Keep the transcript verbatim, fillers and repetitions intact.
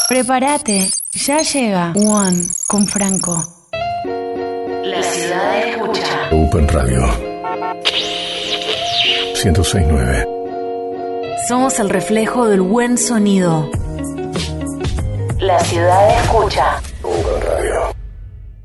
Prepárate, ya llega One con Franco. La ciudad escucha. Open Radio ciento seis punto nueve. Somos el reflejo del buen sonido. La ciudad escucha.